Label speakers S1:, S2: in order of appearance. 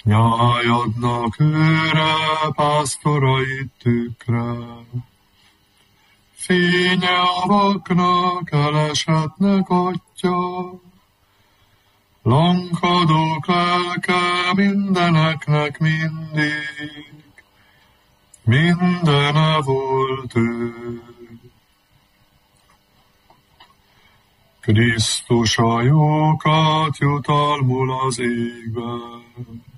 S1: Nyájadnak őre, pásztorait tükre, fénye a vaknak, elesetnek atya, lankadók lelke mindeneknek mindig, mindene volt ő. Krisztus a jókat jutalmul az égbe,